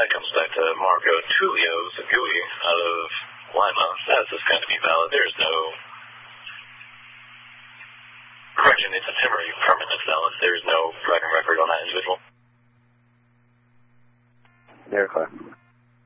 that comes back to Marco Tulio Zagui out of Lima. That's just going to be valid. There's no... Correction, it's a temporary permanent valid. There's no driving record on that individual. Verify.